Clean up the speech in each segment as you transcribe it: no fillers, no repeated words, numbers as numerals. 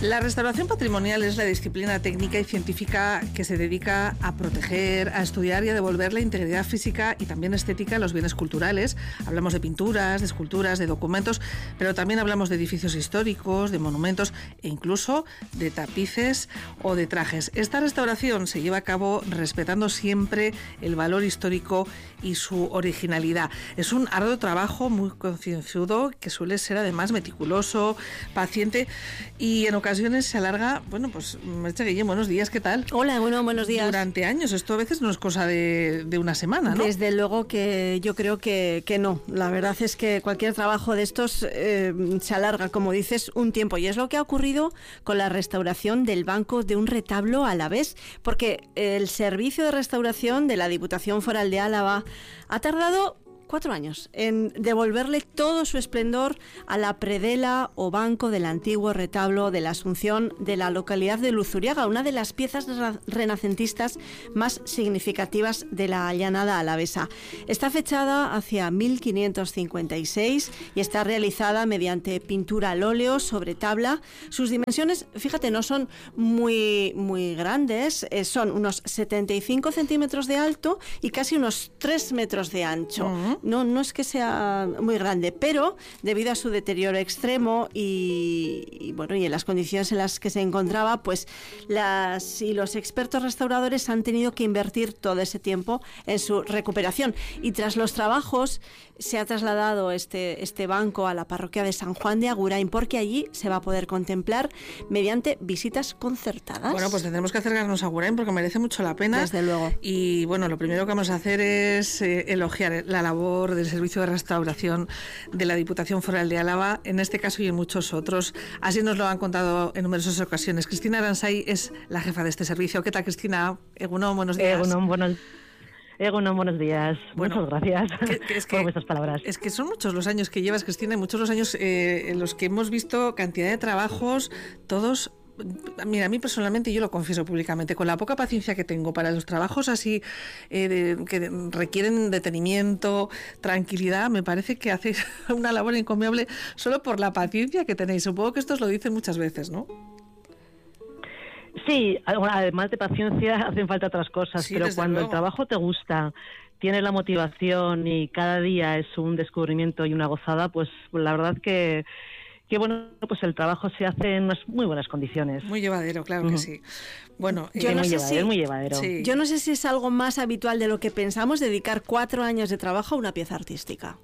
La restauración patrimonial es la disciplina técnica y científica que se dedica a proteger, a estudiar y a devolver la integridad física y también estética a los bienes culturales. Hablamos de pinturas, de esculturas, de documentos, pero también hablamos de edificios históricos, de monumentos e incluso de tapices o de trajes. Esta restauración se lleva a cabo respetando siempre el valor histórico y su originalidad. Es un arduo trabajo muy concienzudo que suele ser además meticuloso, paciente y en ocasiones se alarga. Bueno, pues Merche Guillén, buenos días, ¿qué tal? Hola, bueno, buenos días. Durante años, esto a veces no es cosa de una semana, ¿no? Desde luego que yo creo que no. La verdad es que cualquier trabajo de estos se alarga, como dices, un tiempo. Y es lo que ha ocurrido con la restauración del banco de un retablo alavés, porque el servicio de restauración de la Diputación Foral de Álava ha tardado 4 años en devolverle todo su esplendor a la predela o banco del antiguo retablo de la Asunción de la localidad de Luzuriaga, una de las piezas renacentistas más significativas de la llanada alavesa. Está fechada hacia 1556 y está realizada mediante pintura al óleo sobre tabla. Sus dimensiones, fíjate, no son muy grandes, son unos 75 centímetros de alto y casi unos 3 metros de ancho. No es que sea muy grande, pero debido a su deterioro extremo y en las condiciones en las que se encontraba, pues los expertos restauradores han tenido que invertir todo ese tiempo en su recuperación. Y tras los trabajos se ha trasladado este banco a la parroquia de San Juan de Agurain, porque allí se va a poder contemplar mediante visitas concertadas. Bueno, pues tendremos que acercarnos a Agurain porque merece mucho la pena. Desde luego. Y bueno, lo primero que vamos a hacer es elogiar la labor del Servicio de Restauración de la Diputación Foral de Álava, en este caso y en muchos otros. Así nos lo han contado en numerosas ocasiones. Cristina Aransay es la jefa de este servicio. ¿Qué tal, Cristina? Egunon, buenos días. Egunon, buenos días. Bueno, muchas gracias por vuestras palabras. Es que son muchos los años que llevas, Cristina, y muchos los años en los que hemos visto cantidad de trabajos, todos. Mira, a mí personalmente, yo lo confieso públicamente, con la poca paciencia que tengo para los trabajos así que requieren detenimiento, tranquilidad, me parece que hacéis una labor encomiable solo por la paciencia que tenéis. Supongo que esto os lo dicen muchas veces, ¿no? Sí, además de paciencia hacen falta otras cosas, sí, pero cuando el trabajo te gusta, tienes la motivación y cada día es un descubrimiento y una gozada, pues la verdad que bueno, pues el trabajo se hace en unas muy buenas condiciones. Muy llevadero, claro que sí. Bueno, muy llevadero. Sí. Yo no sé si es algo más habitual de lo que pensamos, dedicar 4 años de trabajo a una pieza artística.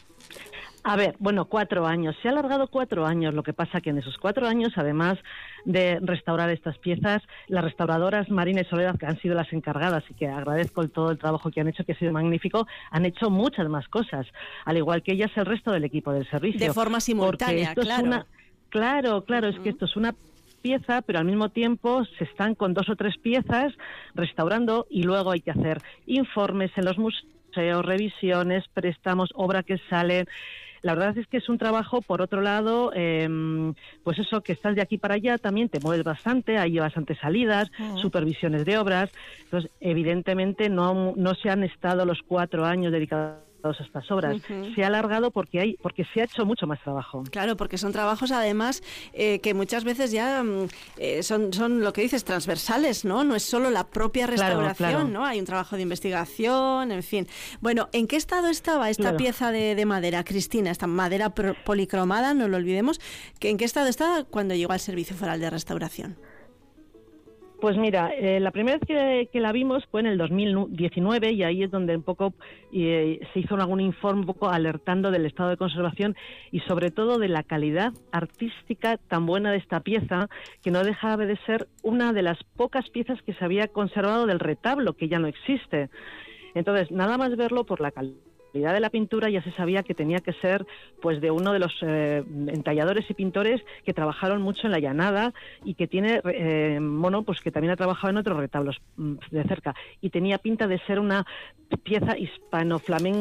A ver, 4 años. Se ha alargado 4 años. Lo que pasa que en esos 4 años, además de restaurar estas piezas, las restauradoras Marina y Soledad, que han sido las encargadas y que agradezco todo el trabajo que han hecho, que ha sido magnífico, han hecho muchas más cosas, al igual que ellas el resto del equipo del servicio. De forma simultánea, claro. Claro, es que esto es una pieza, pero al mismo tiempo se están con 2 o 3 piezas restaurando y luego hay que hacer informes en los museos, revisiones, préstamos, obra que sale. La verdad es que es un trabajo, por otro lado, pues eso, que estás de aquí para allá, también te mueves bastante, hay bastantes salidas, supervisiones de obras. Entonces, evidentemente, no se han estado los 4 años dedicados a estas obras. Se ha alargado porque se ha hecho mucho más trabajo. Claro, porque son trabajos además que muchas veces ya son lo que dices, transversales, ¿no? No es solo la propia restauración, claro. ¿No? Hay un trabajo de investigación, en fin. Bueno, ¿en qué estado estaba esta pieza de madera, Cristina? Esta madera policromada, no lo olvidemos. ¿En qué estado estaba cuando llegó al Servicio Foral de Restauración? Pues mira, la primera vez que la vimos fue en el 2019 y ahí es donde un poco se hizo algún informe un poco alertando del estado de conservación y sobre todo de la calidad artística tan buena de esta pieza, que no dejaba de ser una de las pocas piezas que se había conservado del retablo, que ya no existe. Entonces, nada más verlo por la calidad de la pintura ya se sabía que tenía que ser pues de uno de los entalladores y pintores que trabajaron mucho en la llanada y que tiene pues que también ha trabajado en otros retablos de cerca y tenía pinta de ser una pieza hispano-flamenca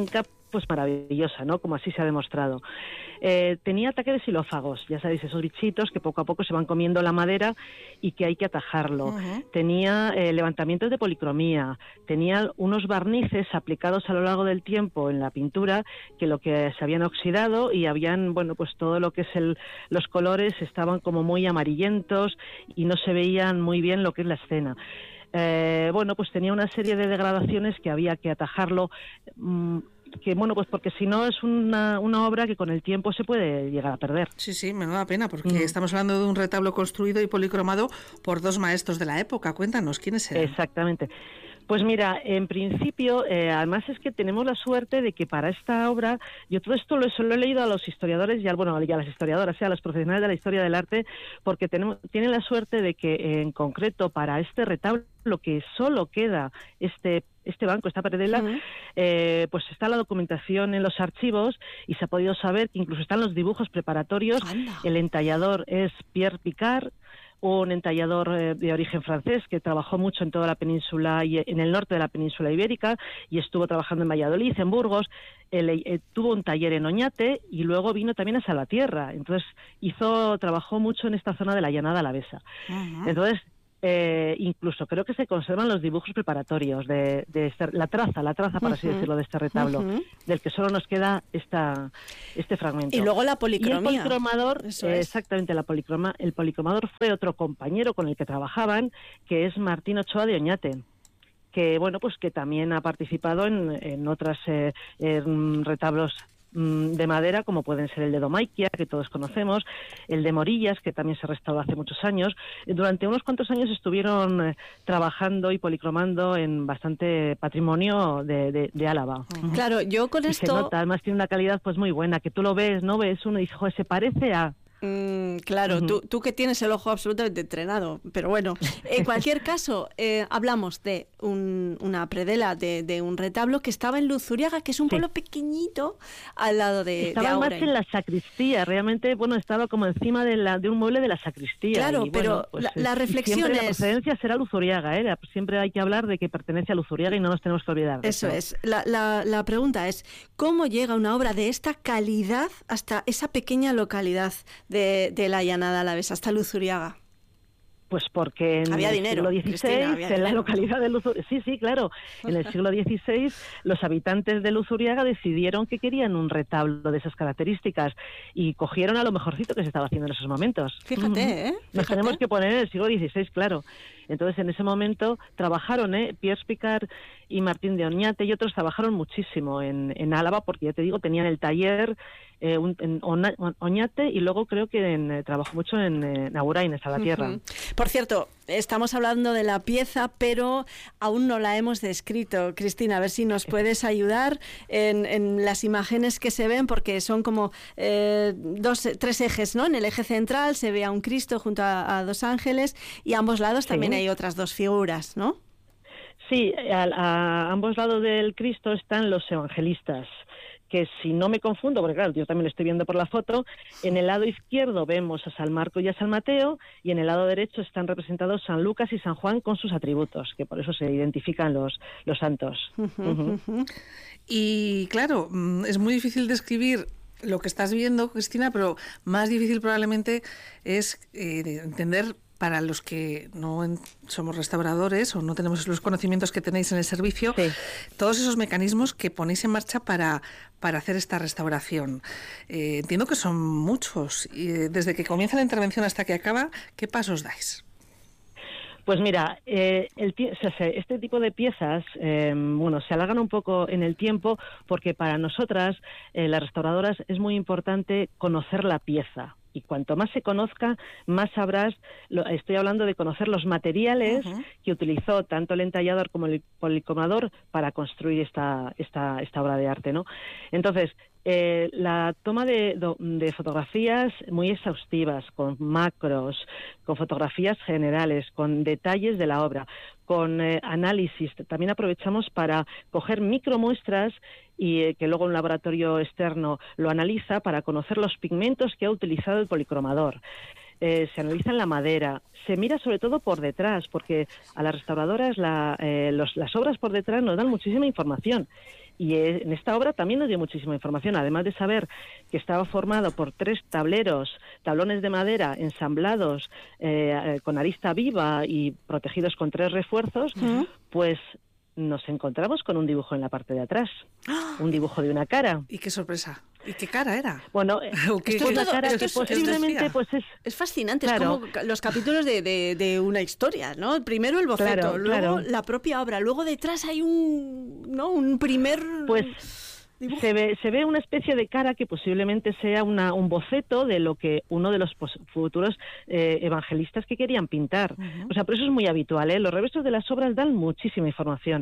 pues maravillosa, ¿no? Como así se ha demostrado. Tenía ataque de xilófagos, ya sabéis, esos bichitos que poco a poco se van comiendo la madera y que hay que atajarlo. Tenía levantamientos de policromía, tenía unos barnices aplicados a lo largo del tiempo en la pintura que se habían oxidado y habían, bueno, pues todo lo que es los colores estaban como muy amarillentos y no se veían muy bien lo que es la escena. Bueno, pues tenía una serie de degradaciones que había que atajarlo, que bueno, pues porque si no es una obra que con el tiempo se puede llegar a perder. Sí, me da pena, porque estamos hablando de un retablo construido y policromado por 2 maestros de la época. Cuéntanos, ¿quiénes eran? Exactamente. Pues mira, en principio, además es que tenemos la suerte de que para esta obra, yo todo esto lo he leído a los historiadores y a las historiadoras, a los profesionales de la historia del arte, porque tienen la suerte de que en concreto para este retablo que solo queda este banco, esta predela, pues está la documentación en los archivos y se ha podido saber que incluso están los dibujos preparatorios. ¡Anda! El entallador es Pierre Picard, un entallador de origen francés que trabajó mucho en toda la península y en el norte de la península ibérica y estuvo trabajando en Valladolid, en Burgos. Tuvo un taller en Oñate y luego vino también a Salvatierra. Entonces trabajó mucho en esta zona de la Llanada Alavesa. Entonces incluso creo que se conservan los dibujos preparatorios de la traza para así decirlo, de este retablo, del que solo nos queda este fragmento. Y luego la policromía. Y el policromador, exactamente, el policromador fue otro compañero con el que trabajaban, que es Martín Ochoa de Oñate, que bueno, pues que también ha participado en otros retablos de madera, como pueden ser el de Domaiquia, que todos conocemos, el de Morillas, que también se restauró hace muchos años. Durante unos cuantos años estuvieron trabajando y policromando en bastante patrimonio de Álava. Claro, yo con esto... Se nota, además tiene una calidad pues muy buena, que tú lo ves, ¿no? Ves uno y dices, joder, se parece a... Claro, tú que tienes el ojo absolutamente entrenado, pero bueno, en cualquier caso, hablamos de una predela de un retablo que estaba en Luzuriaga, que es un pueblo pequeñito al lado de Estaba más en la sacristía, realmente, bueno, estaba como encima de un mueble de la sacristía. Claro, y, pero bueno, pues, la reflexión siempre es... la procedencia será Luzuriaga, siempre hay que hablar de que pertenece a Luzuriaga y no nos tenemos que olvidar de eso. Es, la pregunta es, ¿cómo llega una obra de esta calidad hasta esa pequeña localidad de la Llanada Alavesa, hasta Luzuriaga? Pues porque en había el dinero, siglo XVI, en la localidad de Luzuriaga, sí, claro, en el siglo XVI los habitantes de Luzuriaga decidieron que querían un retablo de esas características y cogieron a lo mejorcito que se estaba haciendo en esos momentos. Fíjate, Nos tenemos que poner en el siglo XVI, claro. Entonces, en ese momento trabajaron, Pierre Picard y Martín de Oñate y otros trabajaron muchísimo en Álava, porque ya te digo, tenían el taller en Oñate y luego creo que trabajó mucho en Agurain, en Salvatierra. Por cierto, estamos hablando de la pieza, pero aún no la hemos descrito. Cristina, a ver si nos puedes ayudar en las imágenes que se ven, porque son como 3 ejes, ¿no? En el eje central se ve a un Cristo junto a 2 ángeles y a ambos lados también hay otras 2 figuras, ¿no? Sí, a ambos lados del Cristo están los evangelistas, que si no me confundo, porque claro, yo también lo estoy viendo por la foto, en el lado izquierdo vemos a San Marco y a San Mateo, y en el lado derecho están representados San Lucas y San Juan con sus atributos, que por eso se identifican los santos. Y claro, es muy difícil describir lo que estás viendo, Cristina, pero más difícil probablemente es entender, para los que no somos restauradores o no tenemos los conocimientos que tenéis en el servicio, todos esos mecanismos que ponéis en marcha para hacer esta restauración. Entiendo que son muchos. Desde que comienza la intervención hasta que acaba, ¿qué pasos dais? Pues mira, este tipo de piezas, se alargan un poco en el tiempo porque para nosotras, las restauradoras, es muy importante conocer la pieza. Y cuanto más se conozca, más sabrás, estoy hablando de conocer los materiales que utilizó tanto el entallador como el policromador para construir esta obra de arte, ¿no? Entonces, la toma de fotografías muy exhaustivas, con macros, con fotografías generales, con detalles de la obra, con análisis. También aprovechamos para coger micromuestras y que luego un laboratorio externo lo analiza para conocer los pigmentos que ha utilizado el policromador. Se analiza en la madera, se mira sobre todo por detrás, porque a las restauradoras las obras por detrás nos dan muchísima información. Y en esta obra también nos dio muchísima información, además de saber que estaba formado por 3 tablones de madera ensamblados con arista viva y protegidos con 3 refuerzos, pues nos encontramos con un dibujo en la parte de atrás, un dibujo de una cara. ¡Y qué sorpresa! ¿Y qué cara era? Bueno, posiblemente pues es fascinante, claro. Es como los capítulos de una historia, ¿no? Primero el boceto, luego la propia obra, luego detrás hay un primer... Pues se ve una especie de cara que posiblemente sea un boceto de lo que uno de los futuros evangelistas que querían pintar. O sea, por eso es muy habitual, ¿eh? Los reversos de las obras dan muchísima información.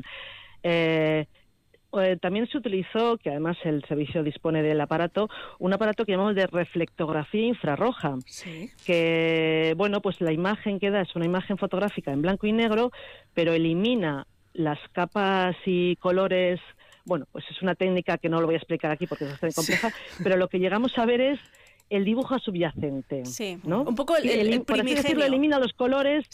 También se utilizó, que además el servicio dispone del aparato, un aparato que llamamos de reflectografía infrarroja, que, bueno, pues la imagen que da es una imagen fotográfica en blanco y negro, pero elimina las capas y colores. Bueno, pues es una técnica que no lo voy a explicar aquí porque es bastante compleja, pero lo que llegamos a ver es el dibujo subyacente, ¿no? Un poco el por así decirlo, elimina los colores,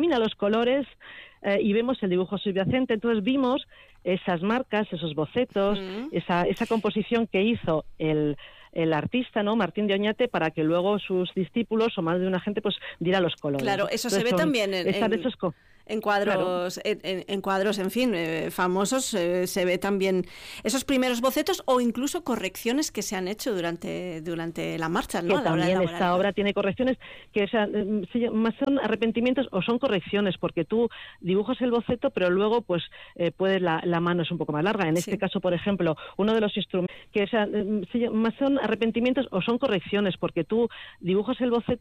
y vemos el dibujo subyacente. Entonces vimos esas marcas, esos bocetos, esa composición que hizo el artista, ¿no? Martín de Oñate, para que luego sus discípulos o más de una gente pues diera los colores. Claro, eso se ve también en cuadros, en cuadros, en fin, famosos, se ve también esos primeros bocetos o incluso correcciones que se han hecho durante la marcha, ¿no? Que también esta obra tiene correcciones que más son arrepentimientos o son correcciones, porque tú dibujas el boceto, pero luego pues la mano es un poco más larga. En este caso, por ejemplo, uno de los instrumentos que más son arrepentimientos o son correcciones, porque tú dibujas el boceto